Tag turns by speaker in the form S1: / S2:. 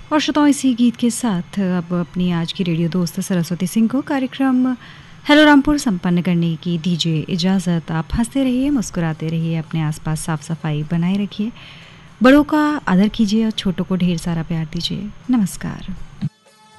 S1: और श्रोताओं, इसी गीत के साथ अब अपनी आज की रेडियो दोस्त सरस्वती सिंह को कार्यक्रम हेलो रामपुर संपन्न करने की दीजिए इजाज़त। आप हंसते रहिए, मुस्कुराते रहिए, अपने आसपास साफ सफाई बनाए रखिए, बड़ों का आदर कीजिए और छोटों को ढेर सारा प्यार दीजिए। नमस्कार।